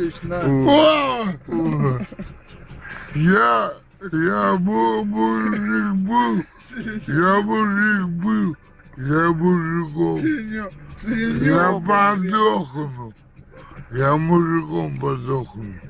Ильич, на. Я мужик был, я мужиком. Я подохну. Я мужиком подохну.